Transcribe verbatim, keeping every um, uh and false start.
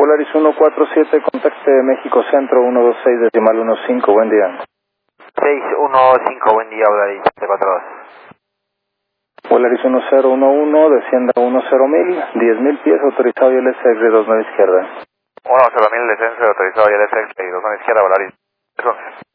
Polaris uno cuatro siete, contacte México Centro uno dos seis, decimal uno cinco, buen día. seis uno cinco, buen día, Polaris siete cuatro dos. Polaris uno cero uno uno, descienda uno cero mil, diez mil pies, autorizado y L S X dos nueve izquierda. uno cero mil, descenso autorizado y L S X dos nueve izquierda, Polaris.